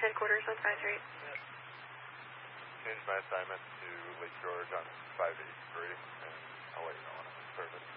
headquarters on 5-3. Change my assignment to Lake George on 583, and I'll let you know when I'm in service.